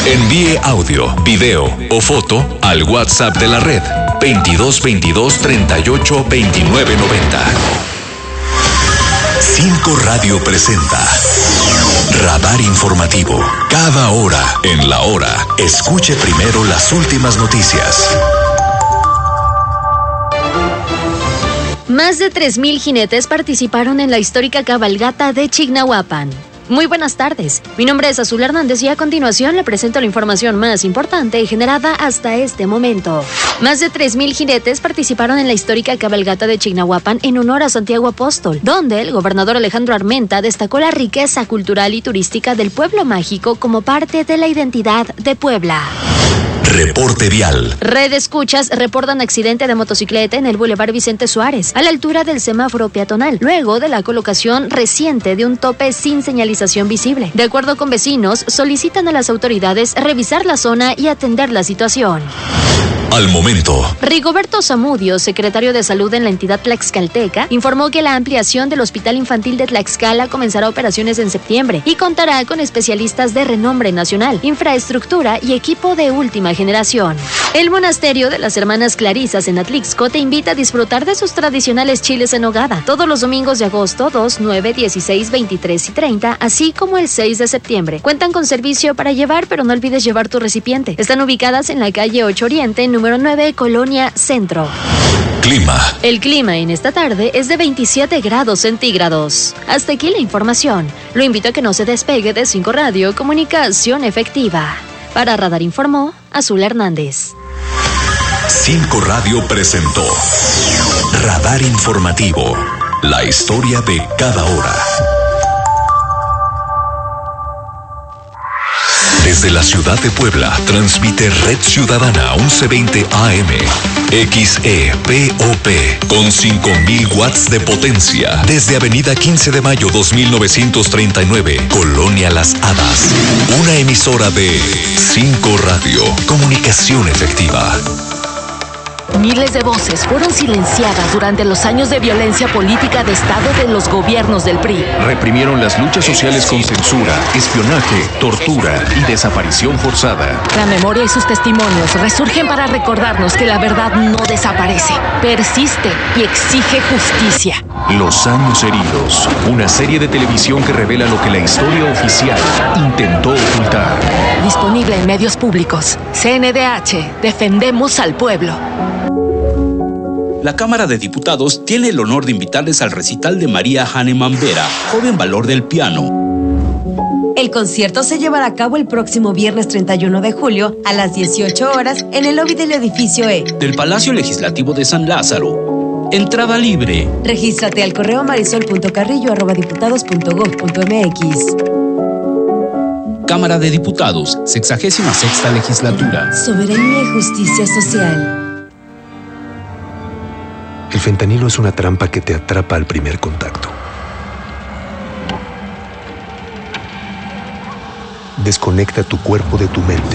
Envíe audio, video o foto al WhatsApp de la red 2222 38 29 90. 5 Radio presenta Radar Informativo. Cada hora en la hora. Escuche primero las últimas noticias. Más de 3,000 jinetes participaron en la histórica cabalgata de Chignahuapan. Muy buenas tardes, mi nombre es Azul Hernández y a continuación le presento la información más importante generada hasta este momento. Más de 3,000 jinetes participaron en la histórica cabalgata de Chignahuapan en honor a Santiago Apóstol, donde el gobernador Alejandro Armenta destacó la riqueza cultural y turística del pueblo mágico como parte de la identidad de Puebla. Reporte vial. Red Escuchas reportan accidente de motocicleta en el Boulevard Vicente Suárez, a la altura del semáforo peatonal, luego de la colocación reciente de un tope sin señalización visible. De acuerdo con vecinos, solicitan a las autoridades revisar la zona y atender la situación. Al momento. Rigoberto Zamudio, secretario de Salud en la entidad tlaxcalteca, informó que la ampliación del Hospital Infantil de Tlaxcala comenzará operaciones en septiembre y contará con especialistas de renombre nacional, infraestructura y equipo de última generación. El monasterio de las Hermanas Clarisas en Atlixco te invita a disfrutar de sus tradicionales chiles en nogada todos los domingos de agosto 2, 9, 16, 23 y 30, así como el 6 de septiembre. Cuentan con servicio para llevar, pero no olvides llevar tu recipiente. Están ubicadas en la calle 8 Oriente, número 9, Colonia Centro. Clima. El clima en esta tarde es de 27 grados centígrados. Hasta aquí la información. Lo invito a que no se despegue de 5 Radio, comunicación efectiva. Para Radar informó Azul Hernández. 5 Radio presentó Radar Informativo. La historia de cada hora. Desde la ciudad de Puebla, transmite Red Ciudadana 1120 AM, XEPOP, con 5,000 watts de potencia. Desde Avenida 15 de Mayo 2939, Colonia Las Hadas. Una emisora de 5 Radio, comunicación efectiva. Miles de voces fueron silenciadas durante los años de violencia política de Estado de los gobiernos del PRI. Reprimieron las luchas sociales con censura, espionaje, tortura y desaparición forzada. La memoria y sus testimonios resurgen para recordarnos que la verdad no desaparece, persiste y exige justicia. Los años heridos, una serie de televisión que revela lo que la historia oficial intentó ocultar. Disponible en medios públicos. CNDH, defendemos al pueblo. La Cámara de Diputados tiene el honor de invitarles al recital de María Hahnemann Vera, joven valor del piano. El concierto se llevará a cabo el próximo viernes 31 de julio a las 18 horas en el lobby del edificio E del Palacio Legislativo de San Lázaro. Entrada libre. Regístrate al correo marisol.carrillo@diputados.gov.mx. Cámara de Diputados, 66ª Legislatura. Soberanía y justicia social. El fentanilo es una trampa que te atrapa al primer contacto. Desconecta tu cuerpo de tu mente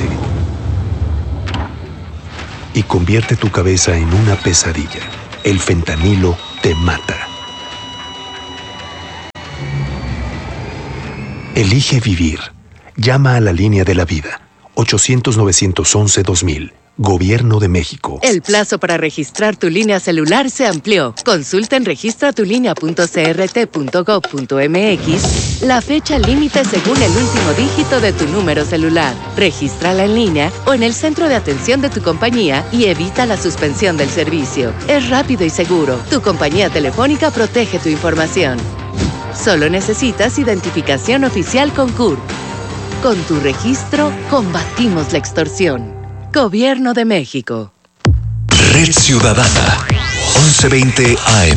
y convierte tu cabeza en una pesadilla. El fentanilo te mata. Elige vivir. Llama a la línea de la vida. 800-911-2000. Gobierno de México. El plazo para registrar tu línea celular se amplió. Consulta en registratulinea.crt.gov.mx la fecha límite según el último dígito de tu número celular. Regístrala en línea o en el centro de atención de tu compañía y evita la suspensión del servicio. Es rápido y seguro. Tu compañía telefónica protege tu información. Solo necesitas identificación oficial con CURP. Con tu registro, combatimos la extorsión. Gobierno de México. Red Ciudadana 1120 AM.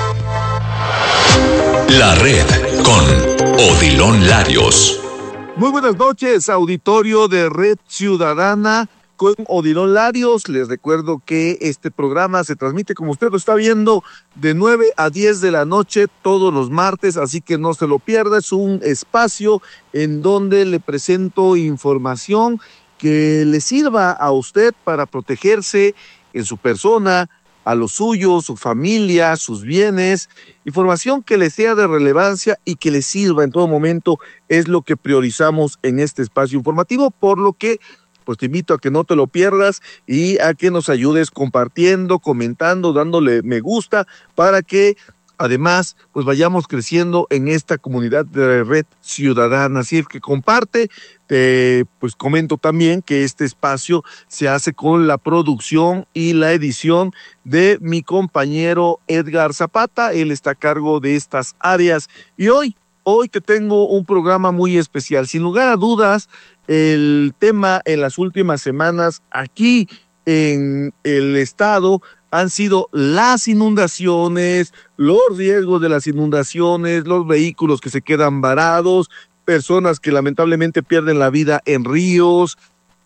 La red con Odilon Larios. Muy buenas noches, auditorio de Red Ciudadana con Odilon Larios. Les recuerdo que este programa se transmite, como usted lo está viendo, de 9 a 10 de la noche todos los martes, así que no se lo pierda. Es un espacio en donde le presento información que le sirva a usted para protegerse en su persona, a los suyos, su familia, sus bienes. Información que les sea de relevancia y que les sirva en todo momento es lo que priorizamos en este espacio informativo, por lo que pues te invito a que no te lo pierdas y a que nos ayudes compartiendo, comentando, dándole me gusta para que además pues vayamos creciendo en esta comunidad de Red Ciudadana. Así es que comparte. Pues comento también que este espacio se hace con la producción y la edición de mi compañero Edgar Zapata. Él está a cargo de estas áreas y hoy que tengo un programa muy especial. Sin lugar a dudas, el tema en las últimas semanas aquí en el estado han sido las inundaciones, los riesgos de las inundaciones, los vehículos que se quedan varados, personas que lamentablemente pierden la vida en ríos,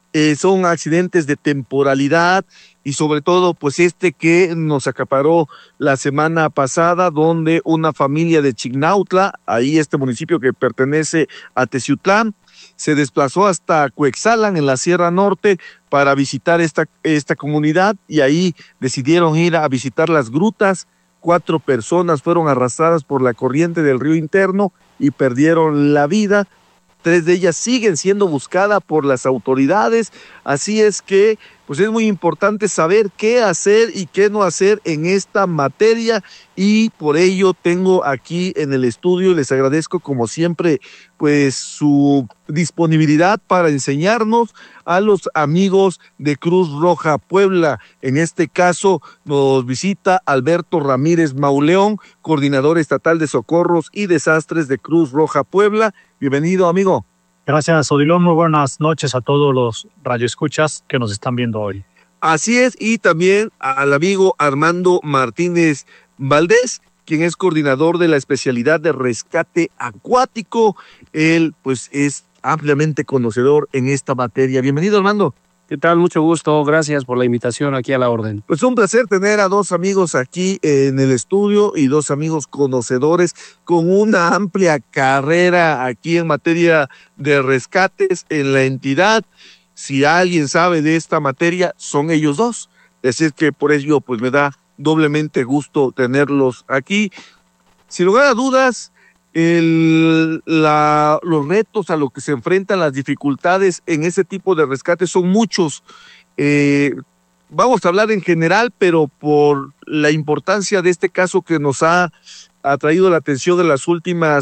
son accidentes de temporalidad y sobre todo pues que nos acaparó la semana pasada, donde una familia de Chignautla, ahí este municipio que pertenece a Teciutlán, se desplazó hasta Cuexalan en la Sierra Norte para visitar esta comunidad y ahí decidieron ir a visitar las grutas. 4 personas fueron arrastradas por la corriente del río interno y perdieron la vida. 3 de ellas siguen siendo buscadas por las autoridades, así es que pues es muy importante saber qué hacer y qué no hacer en esta materia y por ello tengo aquí en el estudio, les agradezco como siempre pues su disponibilidad para enseñarnos a los amigos de Cruz Roja Puebla. En este caso nos visita Alberto Ramírez Mauleón, coordinador estatal de socorros y desastres de Cruz Roja Puebla. Bienvenido, amigo. Gracias, Odilon. Muy buenas noches a todos los radioescuchas que nos están viendo hoy. Así es, y también al amigo Armando Martínez Valdés, quien es coordinador de la especialidad de rescate acuático. Él, pues, es ampliamente conocedor en esta materia. Bienvenido, Armando. ¿Qué tal? Mucho gusto. Gracias por la invitación aquí a la orden. Pues un placer tener a 2 amigos aquí en el estudio y 2 amigos conocedores con una amplia carrera aquí en materia de rescates en la entidad. Si alguien sabe de esta materia, son ellos 2. Es decir que por ello pues me da doblemente gusto tenerlos aquí. Sin lugar a dudas, los retos a los que se enfrentan, las dificultades en ese tipo de rescate son muchos. Vamos a hablar en general, pero por la importancia de este caso que nos ha atraído la atención en la última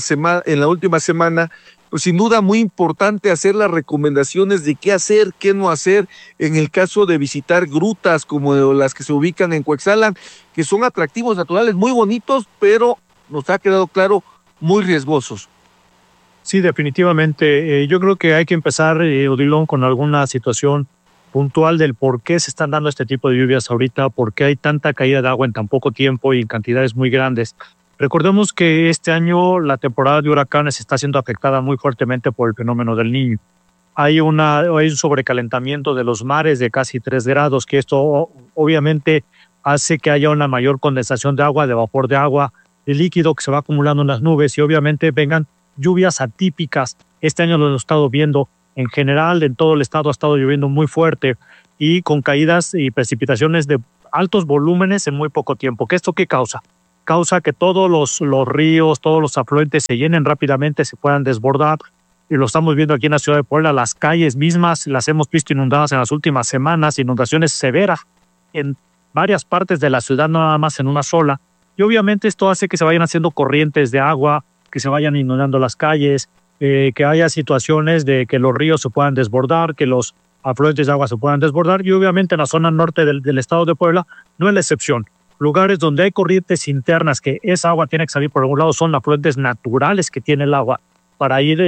semana, pues sin duda muy importante hacer las recomendaciones de qué hacer, qué no hacer en el caso de visitar grutas como las que se ubican en Cuexalan, que son atractivos naturales muy bonitos, pero nos ha quedado claro muy riesgosos. Sí, definitivamente. Yo creo que hay que empezar, Odilon, con alguna situación puntual del por qué se están dando este tipo de lluvias ahorita, por qué hay tanta caída de agua en tan poco tiempo y en cantidades muy grandes. Recordemos que este año la temporada de huracanes está siendo afectada muy fuertemente por el fenómeno del Niño. Hay un sobrecalentamiento de los mares de casi 3 grados, que esto obviamente hace que haya una mayor condensación de agua, de vapor de agua, de líquido que se va acumulando en las nubes y obviamente vengan lluvias atípicas. Este año lo hemos estado viendo en general, en todo el estado ha estado lloviendo muy fuerte y con caídas y precipitaciones de altos volúmenes en muy poco tiempo. ¿Esto qué causa? Causa que todos los ríos, todos los afluentes se llenen rápidamente, se puedan desbordar y lo estamos viendo aquí en la ciudad de Puebla. Las calles mismas las hemos visto inundadas en las últimas semanas, inundaciones severas en varias partes de la ciudad, no nada más en una sola. Y obviamente esto hace que se vayan haciendo corrientes de agua, que se vayan inundando las calles, que haya situaciones de que los ríos se puedan desbordar, que los afluentes de agua se puedan desbordar. Y obviamente en la zona norte del estado de Puebla no es la excepción. Lugares donde hay corrientes internas, que esa agua tiene que salir por algún lado, son afluentes naturales que tiene el agua para ir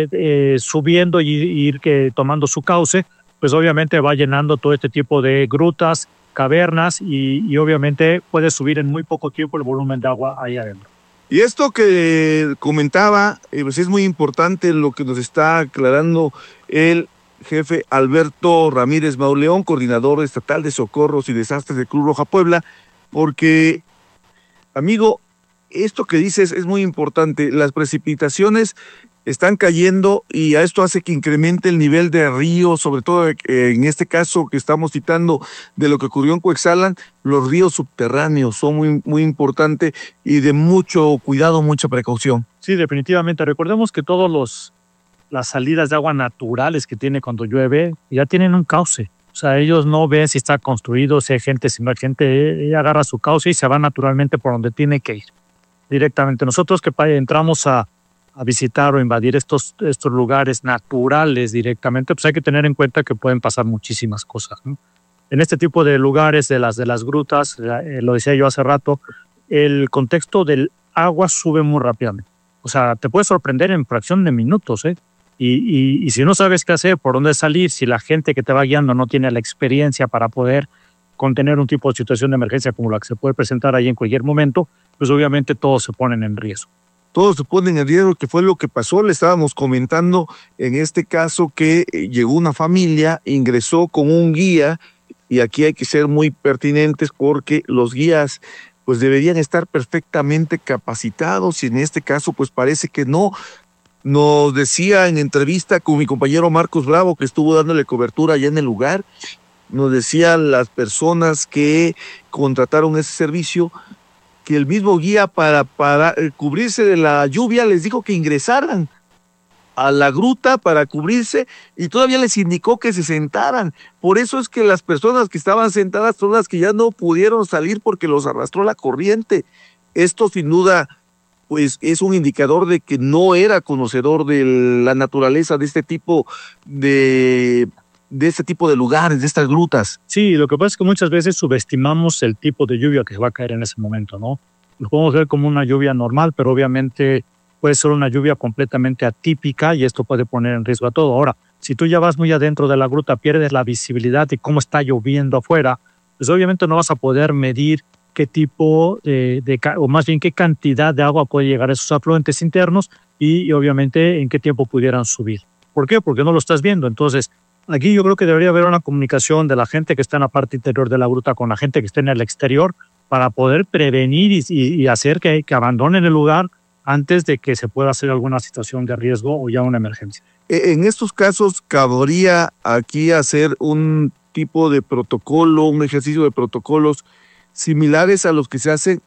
subiendo y ir tomando su cauce, pues obviamente va llenando todo este tipo de grutas, cavernas y obviamente puede subir en muy poco tiempo el volumen de agua ahí adentro. Y esto que comentaba, pues es muy importante lo que nos está aclarando el jefe Alberto Ramírez Mauleón, coordinador estatal de socorros y desastres de Cruz Roja Puebla, porque, amigo, esto que dices es muy importante. Las precipitaciones están cayendo y a esto hace que incremente el nivel de río, sobre todo en este caso que estamos citando de lo que ocurrió en Cuexalan. Los ríos subterráneos son muy, muy importantes y de mucho cuidado, mucha precaución. Sí, definitivamente. Recordemos que las salidas de agua naturales que tiene cuando llueve ya tienen un cauce. O sea, ellos no ven si está construido, si hay gente, si no hay gente. Ella agarra su cauce y se va naturalmente por donde tiene que ir. Directamente. Nosotros que entramos a visitar o invadir estos lugares naturales directamente, pues hay que tener en cuenta que pueden pasar muchísimas cosas, ¿no? En este tipo de lugares, de las grutas, lo decía yo hace rato, el contexto del agua sube muy rápidamente. O sea, te puede sorprender en fracción de minutos, ¿eh? Y si no sabes qué hacer, por dónde salir, si la gente que te va guiando no tiene la experiencia para poder contener un tipo de situación de emergencia como la que se puede presentar ahí en cualquier momento, pues obviamente todos se ponen en riesgo. Todos se ponen en riesgo, que fue lo que pasó. Le estábamos comentando en este caso que llegó una familia, ingresó con un guía, y aquí hay que ser muy pertinentes porque los guías pues deberían estar perfectamente capacitados, y en este caso pues parece que no. Nos decía en entrevista con mi compañero Marcos Bravo, que estuvo dándole cobertura allá en el lugar, nos decían las personas que contrataron ese servicio que el mismo guía para cubrirse de la lluvia les dijo que ingresaran a la gruta para cubrirse y todavía les indicó que se sentaran. Por eso es que las personas que estaban sentadas son las que ya no pudieron salir porque los arrastró la corriente. Esto sin duda pues es un indicador de que no era conocedor de la naturaleza de este tipo de lugares, de estas grutas. Sí, lo que pasa es que muchas veces subestimamos el tipo de lluvia que va a caer en ese momento, ¿no? Lo podemos ver como una lluvia normal, pero obviamente puede ser una lluvia completamente atípica y esto puede poner en riesgo a todo. Ahora, si tú ya vas muy adentro de la gruta, pierdes la visibilidad de cómo está lloviendo afuera, pues obviamente no vas a poder medir qué tipo o más bien qué cantidad de agua puede llegar a esos afluentes internos y obviamente en qué tiempo pudieran subir. ¿Por qué? Porque no lo estás viendo. Entonces, aquí yo creo que debería haber una comunicación de la gente que está en la parte interior de la gruta con la gente que está en el exterior para poder prevenir y hacer que abandonen el lugar antes de que se pueda hacer alguna situación de riesgo o ya una emergencia. En estos casos, cabría aquí hacer un tipo de protocolo, un ejercicio de protocolos similares a los que se hacen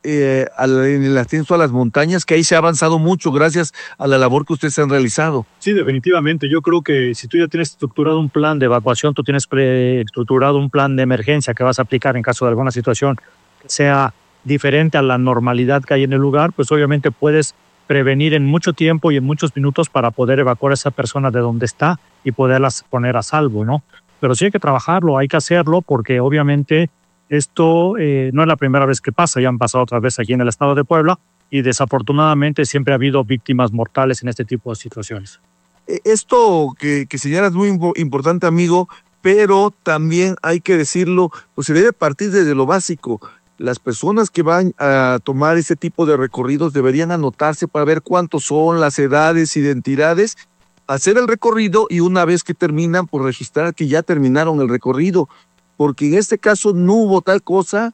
en el ascenso a las montañas, que ahí se ha avanzado mucho gracias a la labor que ustedes han realizado. Sí, definitivamente. Yo creo que si tú ya tienes estructurado un plan de evacuación, tú tienes estructurado un plan de emergencia que vas a aplicar en caso de alguna situación que sea diferente a la normalidad que hay en el lugar, pues obviamente puedes prevenir en mucho tiempo y en muchos minutos para poder evacuar a esa persona de donde está y poderlas poner a salvo, ¿no? Pero sí hay que trabajarlo, hay que hacerlo porque obviamente esto no es la primera vez que pasa, ya han pasado otras veces aquí en el estado de Puebla y desafortunadamente siempre ha habido víctimas mortales en este tipo de situaciones. Esto que señalas es muy importante, amigo, pero también hay que decirlo, pues se debe partir desde lo básico. Las personas que van a tomar ese tipo de recorridos deberían anotarse para ver cuántos son, las edades, identidades, hacer el recorrido y una vez que terminan, pues registrar que ya terminaron el recorrido, porque en este caso no hubo tal cosa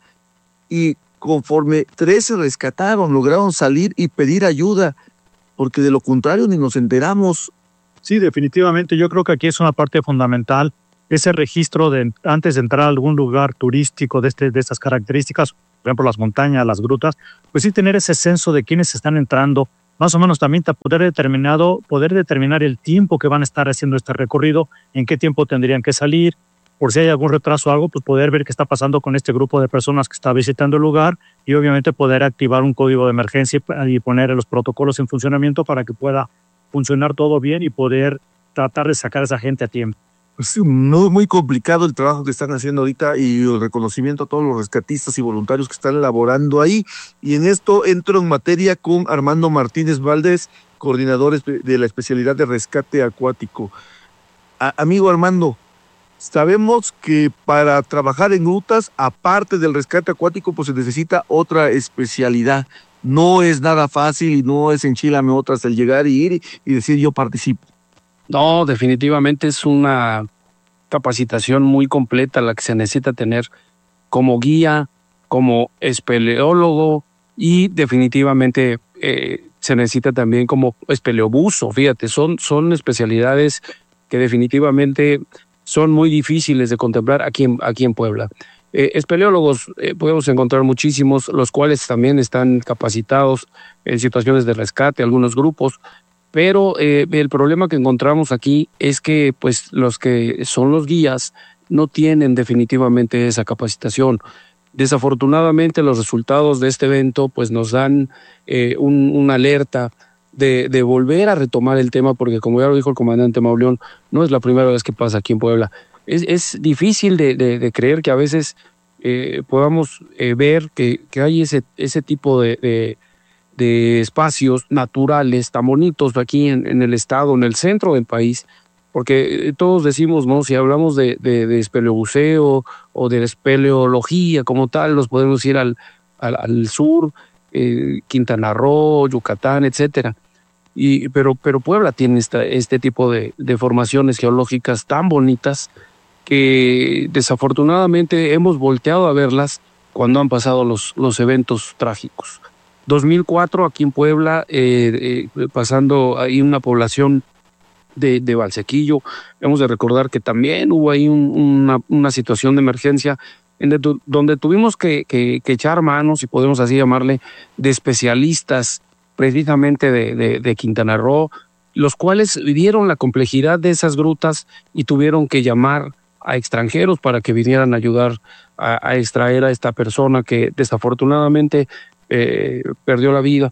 y conforme 3 se rescataron, lograron salir y pedir ayuda, porque de lo contrario ni nos enteramos. Sí, definitivamente, yo creo que aquí es una parte fundamental, ese registro de antes de entrar a algún lugar turístico de estas características, por ejemplo las montañas, las grutas, pues sí tener ese censo de quiénes están entrando, más o menos también poder determinar el tiempo que van a estar haciendo este recorrido, en qué tiempo tendrían que salir, por si hay algún retraso o algo, pues poder ver qué está pasando con este grupo de personas que está visitando el lugar y obviamente poder activar un código de emergencia y poner los protocolos en funcionamiento para que pueda funcionar todo bien y poder tratar de sacar a esa gente a tiempo. Pues no es muy complicado el trabajo que están haciendo ahorita y el reconocimiento a todos los rescatistas y voluntarios que están elaborando ahí. Y en esto entro en materia con Armando Martínez Valdés, coordinador de la especialidad de rescate acuático. Amigo Armando, sabemos que para trabajar en grutas, aparte del rescate acuático, pues se necesita otra especialidad. No es nada fácil y no es enchilame otras el llegar y ir y decir yo participo. No, definitivamente es una capacitación muy completa la que se necesita tener como guía, como espeleólogo y definitivamente se necesita también como espeleobuso. Fíjate, son especialidades que definitivamente son muy difíciles de contemplar aquí en Puebla. Espeleólogos podemos encontrar muchísimos, los cuales también están capacitados en situaciones de rescate, algunos grupos, pero el problema que encontramos aquí es que pues los que son los guías no tienen definitivamente esa capacitación. Desafortunadamente los resultados de este evento pues nos dan una alerta de volver a retomar el tema, porque como ya lo dijo el comandante Mauleón, no es la primera vez que pasa aquí en Puebla. Es difícil de creer que a veces podamos ver que hay ese tipo de espacios naturales tan bonitos aquí en el estado, en el centro del país, porque todos decimos, ¿no? Si hablamos de espeleobuceo o de espeleología como tal, nos podemos ir al sur, Quintana Roo, Yucatán, etcétera. Pero Puebla tiene este tipo de formaciones geológicas tan bonitas que desafortunadamente hemos volteado a verlas cuando han pasado los eventos trágicos. 2004 aquí en Puebla, pasando ahí una población de Valsequillo, hemos de recordar que también hubo ahí una situación de emergencia donde tuvimos que echar manos, si podemos así llamarle, de especialistas precisamente de Quintana Roo, los cuales vieron la complejidad de esas grutas y tuvieron que llamar a extranjeros para que vinieran a ayudar a extraer a esta persona que desafortunadamente perdió la vida.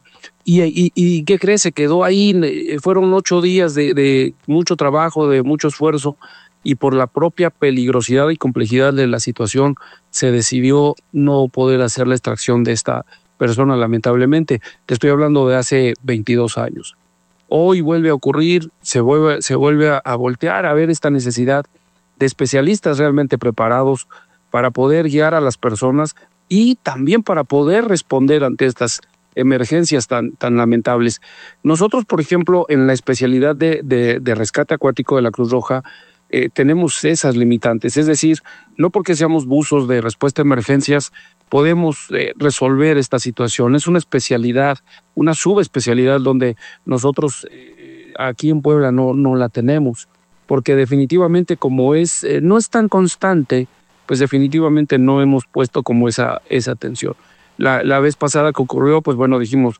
¿Y qué crees? Se quedó ahí. Fueron 8 días de mucho trabajo, de mucho esfuerzo, y por la propia peligrosidad y complejidad de la situación se decidió no poder hacer la extracción de esta persona, lamentablemente. Te estoy hablando de hace 22 años. Hoy vuelve a ocurrir, se vuelve a voltear a ver esta necesidad de especialistas realmente preparados para poder guiar a las personas y también para poder responder ante estas emergencias tan lamentables. Nosotros, por ejemplo, en la especialidad de rescate acuático de la Cruz Roja, tenemos esas limitantes, es decir, no porque seamos buzos de respuesta a emergencias podemos resolver esta situación. Es una especialidad, una subespecialidad donde nosotros aquí en Puebla no la tenemos, porque definitivamente como no es tan constante, pues definitivamente no hemos puesto como esa atención. La vez pasada que ocurrió, pues bueno, dijimos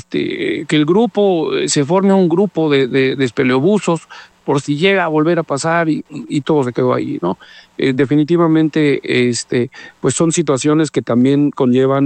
que el grupo, se forme un grupo de espeleobuzos por si llega a volver a pasar y todo se quedó ahí, ¿no? Definitivamente, pues son situaciones que también conllevan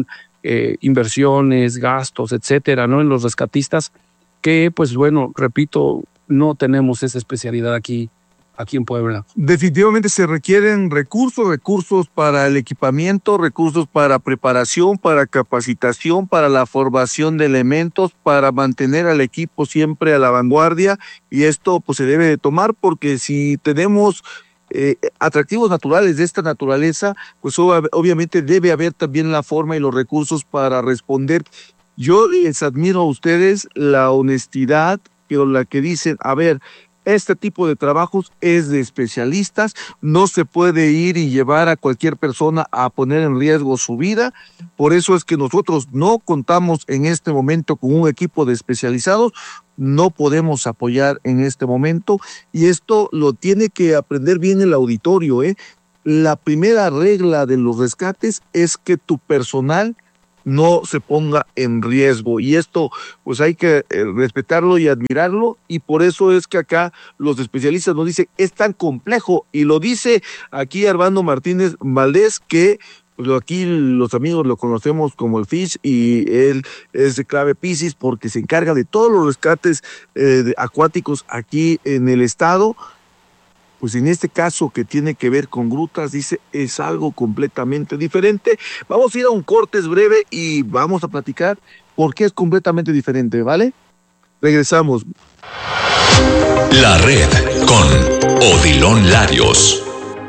inversiones, gastos, etcétera, ¿no? En los rescatistas, que pues bueno, repito, no tenemos esa especialidad aquí en Puebla. Definitivamente se requieren recursos para el equipamiento, recursos para preparación, para capacitación, para la formación de elementos, para mantener al equipo siempre a la vanguardia, y esto pues se debe de tomar, porque si tenemos atractivos naturales de esta naturaleza, pues obviamente debe haber también la forma y los recursos para responder. Yo les admiro a ustedes la honestidad con la que dicen, a ver, este tipo de trabajos es de especialistas, no se puede ir y llevar a cualquier persona a poner en riesgo su vida. Por eso es que nosotros no contamos en este momento con un equipo de especializados, no podemos apoyar en este momento, y esto lo tiene que aprender bien el auditorio, ¿eh? La primera regla de los rescates es que tu personal no se ponga en riesgo, y esto pues hay que respetarlo y admirarlo, y por eso es que acá los especialistas nos dicen es tan complejo, y lo dice aquí Armando Martínez Valdés, que pues, aquí los amigos lo conocemos como el Fish, y él es de clave Piscis porque se encarga de todos los rescates acuáticos aquí en el estado. Pues en este caso que tiene que ver con grutas, dice, es algo completamente diferente. Vamos a ir a un corte breve y vamos a platicar por qué es completamente diferente, ¿vale? Regresamos. La red con Odilon Larios.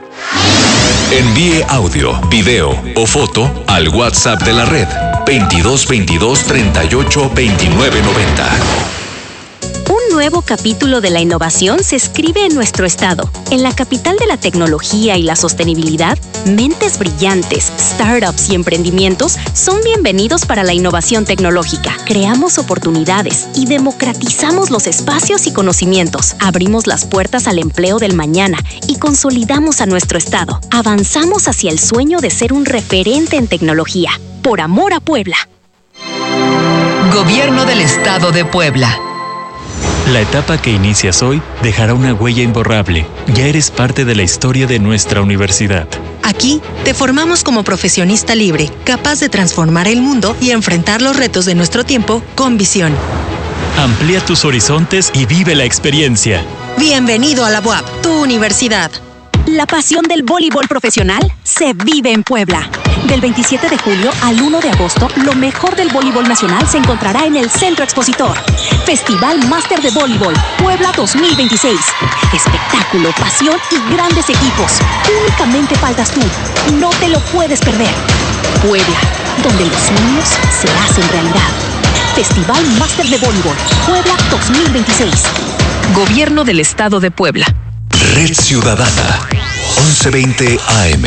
Envíe audio, video o foto al WhatsApp de la red 2222 38 29 90. nuevo capítulo de la innovación se escribe en nuestro estado. En la capital de la tecnología y la sostenibilidad, mentes brillantes, startups y emprendimientos son bienvenidos para la innovación tecnológica. Creamos oportunidades y democratizamos los espacios y conocimientos. Abrimos las puertas al empleo del mañana y consolidamos a nuestro estado. Avanzamos hacia el sueño de ser un referente en tecnología. Por amor a Puebla. Gobierno del Estado de Puebla. La etapa que inicias hoy dejará una huella imborrable. Ya eres parte de la historia de nuestra universidad. Aquí te formamos como profesionista libre, capaz de transformar el mundo y enfrentar los retos de nuestro tiempo con visión. Amplía tus horizontes y vive la experiencia. Bienvenido a la UAP, tu universidad. La pasión del voleibol profesional se vive en Puebla. Del 27 de julio al 1 de agosto, lo mejor del voleibol nacional se encontrará en el Centro Expositor. Festival Máster de Voleibol Puebla 2026. Espectáculo, pasión y grandes equipos. Únicamente faltas tú. No te lo puedes perder. Puebla, donde los sueños se hacen realidad. Festival Máster de Voleibol Puebla 2026. Gobierno del Estado de Puebla. Red Ciudadana, 1120 AM.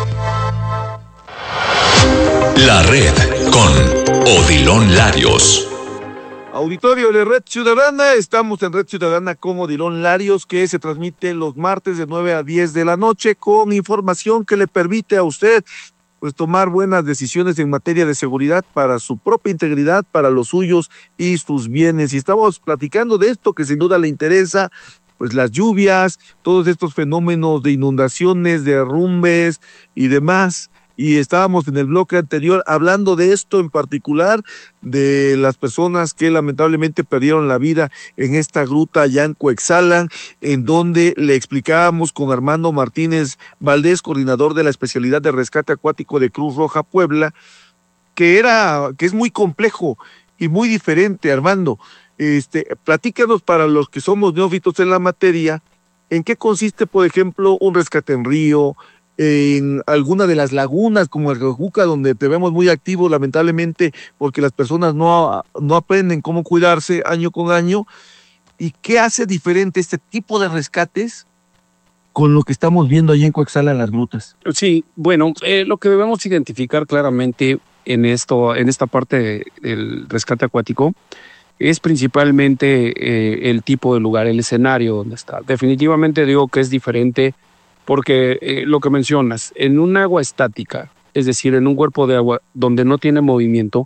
La Red con Odilon Larios. Auditorio de Red Ciudadana, estamos en Red Ciudadana con Odilon Larios, que se transmite los martes de 9 a 10 de la noche con información que le permite a usted pues tomar buenas decisiones en materia de seguridad para su propia integridad, para los suyos y sus bienes. Y estamos platicando de esto que sin duda le interesa, pues las lluvias, todos estos fenómenos de inundaciones, derrumbes y demás. Y estábamos en el bloque anterior hablando de esto en particular, de las personas que lamentablemente perdieron la vida en esta gruta allá en Coexalan, en donde le explicábamos con Armando Martínez Valdés, coordinador de la especialidad de rescate acuático de Cruz Roja Puebla, que es muy complejo y muy diferente. Armando, platícanos, para los que somos neófitos en la materia, ¿en qué consiste, por ejemplo, un rescate en río, en alguna de las lagunas como el Rejuca, donde te vemos muy activo, lamentablemente, porque las personas no aprenden cómo cuidarse año con año? ¿Y qué hace diferente este tipo de rescates con lo que estamos viendo allá en Coexalan, en las grutas? Sí, bueno, lo que debemos identificar claramente en esta parte del rescate acuático es principalmente el tipo de lugar, el escenario donde está. Definitivamente digo que es diferente porque lo que mencionas, en un agua estática, es decir, en un cuerpo de agua donde no tiene movimiento,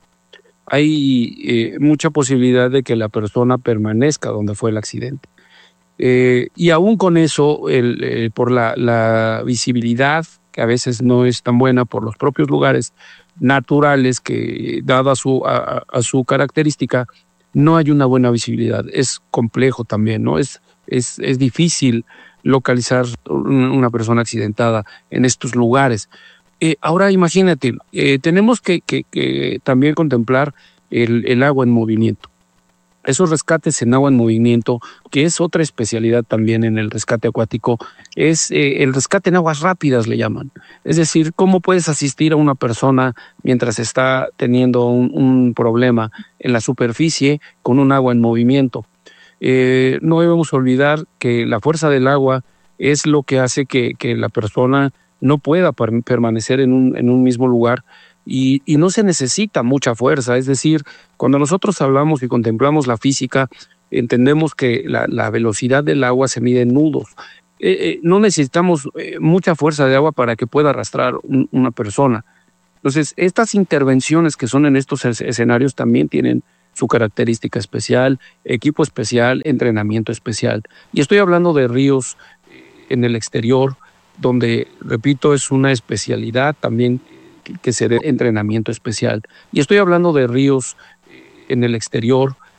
hay mucha posibilidad de que la persona permanezca donde fue el accidente. Y aún con eso, por la visibilidad, que a veces no es tan buena por los propios lugares naturales, que dada a su característica, no hay una buena visibilidad. Es complejo también, ¿no? Es difícil localizar una persona accidentada en estos lugares. Ahora imagínate, tenemos que también contemplar el agua en movimiento. Esos rescates en agua en movimiento, que es otra especialidad también en el rescate acuático, es el rescate en aguas rápidas, le llaman. Es decir, cómo puedes asistir a una persona mientras está teniendo un problema en la superficie con un agua en movimiento. No debemos olvidar que la fuerza del agua es lo que hace que la persona no pueda permanecer en un mismo lugar, y no se necesita mucha fuerza. Es decir, cuando nosotros hablamos y contemplamos la física, entendemos que la velocidad del agua se mide en nudos. No necesitamos mucha fuerza de agua para que pueda arrastrar una persona. Entonces, estas intervenciones que son en estos escenarios también tienen su característica especial, equipo especial, entrenamiento especial. Y estoy hablando de ríos en el exterior, donde, repito, es una especialidad también que se dé entrenamiento especial. Y estoy hablando de ríos en el exterior,